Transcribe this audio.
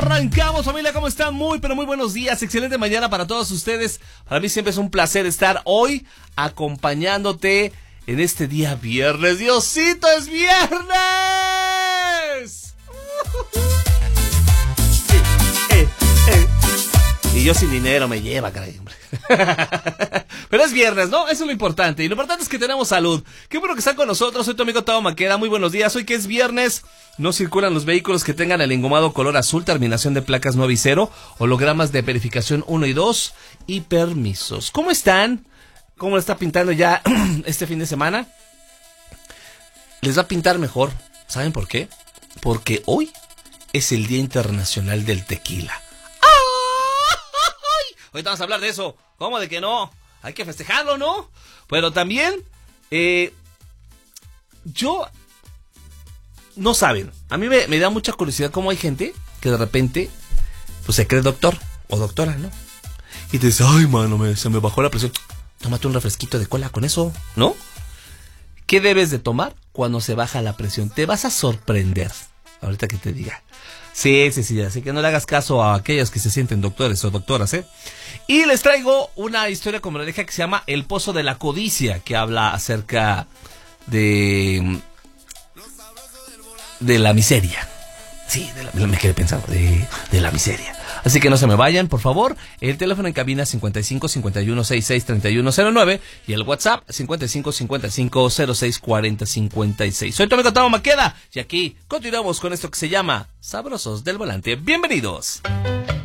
Arrancamos, familia, ¿cómo están? Muy, pero muy buenos días, excelente mañana para todos ustedes. Para mí siempre es un placer estar hoy acompañándote en este día viernes. ¡Diosito, es viernes! Y yo sin dinero me lleva, caray, hombre. Pero es viernes, ¿no? Eso es lo importante. Y lo importante es que tenemos salud. Qué bueno que están con nosotros. Soy tu amigo Tavo Maqueda. Muy buenos días. Hoy que es viernes, no circulan los vehículos que tengan el engomado color azul, terminación de placas 9 y 0, hologramas de verificación 1 y 2 y permisos. ¿Cómo están? ¿Cómo le está pintando ya este fin de semana? Les va a pintar mejor. ¿Saben por qué? Porque hoy es el Día Internacional del Tequila. Ahorita vamos a hablar de eso. ¿Cómo de que no? Hay que festejarlo, ¿no? Pero también, no saben, a mí me da mucha curiosidad cómo hay gente que de repente, pues se cree doctor o doctora, ¿no? Y te dice, ay, mano, se me bajó la presión. Tómate un refresquito de cola con eso, ¿no? ¿Qué debes de tomar cuando se baja la presión? Te vas a sorprender, ahorita que te diga. Sí, así que no le hagas caso a aquellos que se sienten doctores o doctoras, ¿eh? Y les traigo una historia como la deja que se llama El Pozo de la Codicia, que habla acerca de la miseria. Sí, me quedé pensando, de la miseria. Así que no se me vayan, por favor. El teléfono en cabina 55 51 66 31 09 y el WhatsApp 55 55 06 40 56. Soy tu amigo Tavo Maqueda y aquí continuamos con esto que se llama Sabrosos del Volante. Bienvenidos.